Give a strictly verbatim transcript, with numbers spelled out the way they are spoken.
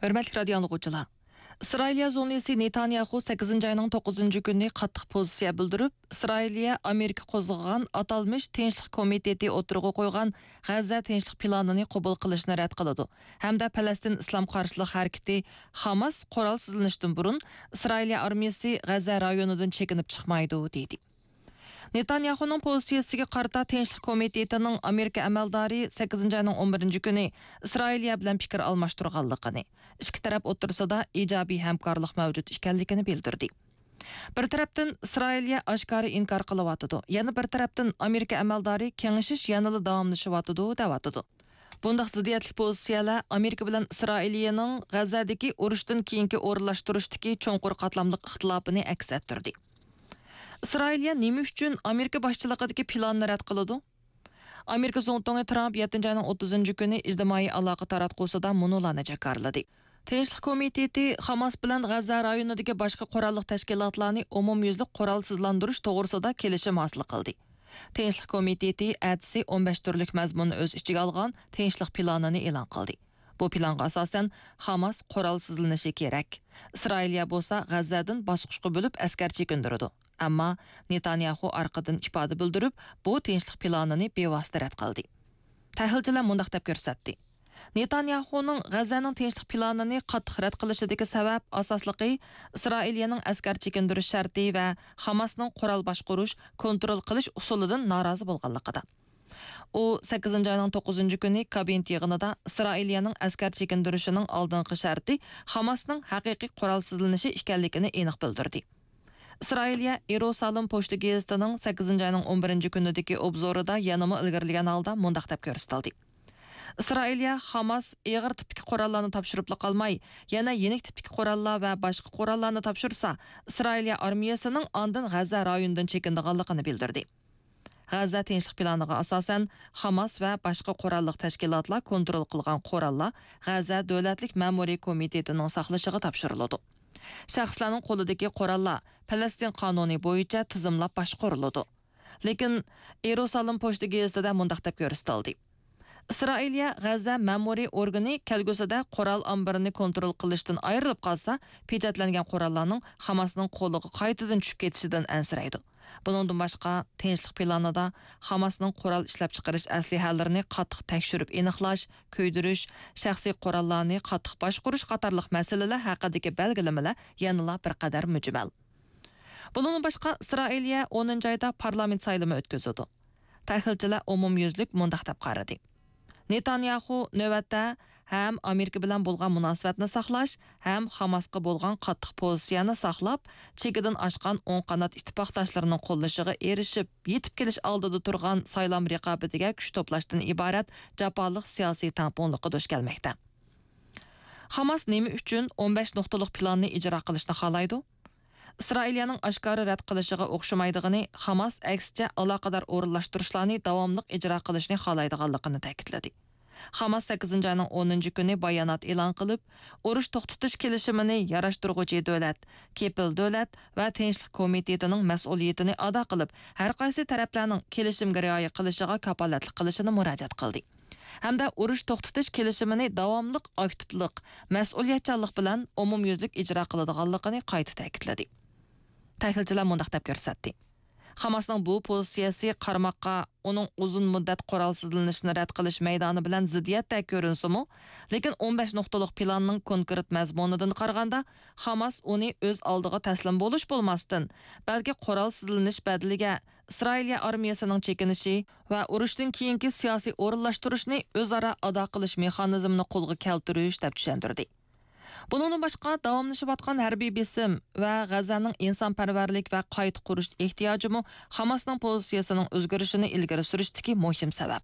Hörmətli radio anlıqçılar. İsrailiya zonlisi Netanyahu sakkizinchi ayının to'qqizinchi kuni qattiq pozitsiya bildirib, İsrailiya Amerika qo'zg'agan atalmış Tinchlik komiteti o'tirg'i qo'ygan G'azza tinchlik planini qabul qilishni rad qiladi. Hamda Falastin islom qarshilik harakati Hamas qurolsizlanishdan burun İsrailiya armiyasi G'azza rayonidan chekinib chiqmaydi dedi. Netanyahu'nun pozitsiyasiga qarata Tinchlik komitetining Amerika amaldori sakkizinchi ayning o'n birinchi kuni İsrailiya bilan fikr almashtirganligini, ikki taraf o'rtasida ijobiy hamkorlik mavjud ekanligini bildirdi. Bir tarafdan İsrailiya oshkora inkor qilyotidi, yana bir tarafdan Amerika amaldori kengashish yanada davomlashyotidi deyotidi. Bunday ziddiyatli pozitsiyalar Amerika bilan İsrailiyaning G'azzadagi urushdan keyingi o'rinlashtirishdagi cho'nqur qatlamli ixtilofini aks ettirdi. İsrailiya nima uchun Amerika boshchiligidagi planni rad qiladi? Amerika Zontoni Trump yettinchi ayning o'ttizinchi kuni ijtimoiy aloqa taratqusida munolarni jakarladi. Tinchlik komiteti Hamas bilan G'azza rayonidagi boshqa qurolli tashkilotlarni umumyuzlik qurolsizlantirish to'g'risida kelishim hosil qildi. Tinchlik komiteti atsi o'n besh turlik mazmunni o'z ichiga olgan tinchlik planini e'lon qildi. Bu planga asosan Hamas qurolsizlanishi kerak. İsrailiya bo'lsa G'azzadan bosqichga bo'lib askar chekindiradi. Ammo Netanyahu orqadan ifoda bildirib, bu tinchlik planini bevosita rad qildi. Tahlilchilar mundaq deb ko'rsatdi. Netanyahuning G'azzaning tinchlik planini qattiq rad qilishidagi sabab asosligi İsrailiyaning askar chekindirish sharti va Hamasning qurol boshqarish, kontrol qilish usulidan norozi bo'lganligida. U sakkizinchi ayning to'qqizinchi kuni kabinet yig'inida İsrailiyaning askar chekindirishining oldingi sharti Hamasning haqiqiy qurolsizlanishi ekanligini aniq bildirdi. İsrailiya Yerusalim pochta gazetining sakkizinchi ayning o'n birinchi kunidagi obzorida yanama ilgirlagan holda mundaq deb ko'rsatildi. İsrailiya Hamas ig'ir tipdagi qurollarni topshirib qolmay, yana yenik tipdagi qurollar va boshqa qurollarni topshirsa, İsrailiya armiyasining ondan G'azza rayonidan chekindiganligini bildirdi. G'azza tinchlik planiga asosan Hamas va boshqa qurolli tashkilotlar kontrol qilgan qurollar G'azza davlatlik ma'muriy komitetining saqlashiga topshiriladi. Shaxslarning qo'lidagi qurollar Falastin qonuni bo'yicha tizimlab boshqariladi. Lekin Yerusalim pochta gazetida mundaq deb ko'rsatildi. İsrailiya G'azza ma'muriy organi kelgusida qurol omborini kontrol qilishdan ayrilib qolsa, pechatlangan qurollarning Hamasning qo'liga qaytadan tushib ketishidan ansiraydi. Buningdan boshqa tinchlik planida Hamasning qurol ishlab chiqarish aslihalarini qattiq tekshirib aniqlash, ko'ydirish, shaxsiy qurollarni qattiq boshqarish qatorliq masalalar haqidagi belgilamalar yanada bir qadar mujmal. Buningdan boshqa İsrailiya o'ninchi oyda parlament saylimi o'tkazadi. Tahlilchilar umumyuzlik mundaq deb qaradi. Netanyahu navbatda ham Amerika bilan bo'lgan munosabatni saqlash, ham Hamasga bo'lgan qattiq pozitsiyani saqlab, chekidan oshgan o'ng qanot ittifoqdoshlarining qo'llashiga erishib, yetib kelish oldida turgan saylam raqobatiga kuch to'plashdan iborat jafoliq siyosiy tamponlikqa duch kelmoqda. Hamas nima uchun o'n besh nuqtalik planni ijro qilishni xohlaydi? İsrailiyaning oshkora rad qilishiga o'xshamaydigini, Hamas aksicha aloqador o'rinlashtirishlarni davomli ijro qilishni xohlaydiganligini ta'kidladi. Hamas sakkizinchi ayning o'ninchi kuni bayonot e'lon qilib, urush to'xtatish kelishimini yarashtiruvchi davlat, kepil davlat va tinchlik komitetining mas'uliyatini ado qilib, har qaysi taraflarning kelishimga rioya qilishiga kafolatlik qilishini murojaat qildi. Hamda urush to'xtatish kelishimini davomli aktivlik, mas'uliyatchanlik bilan umumyuzlik ijro qiladiganligini qayta ta'kidladi. Tahlilchilar mundaq deb ko'rsatdi. Hamasning bu pozitsiyasi qarmoqqa uning uzun muddat qurolsizlanishini rad qilish maydoni bilan ziddiyatda ko'rinsimi, lekin o'n besh nuqtalik planning konkret mazmunidan qaraganda Hamas uni o'z oldiga taslim bo'lish bo'lmasdan, balki qurolsizlanish badaliga İsrailiya armiyasining chekinishi va urushdan keyingi siyosiy o'rinlashtirishni o'zaro ado qilish mexanizmini qo'lga keltirish deb tushuntirdi. Bundan boshqa davomlashayotgan harbiy besim va G'azzaning insonparvarlik va qayta qurish ehtiyojimi Hamasning pozitsiyasining o'zgarishini ilgari surishdagi muhim sabab.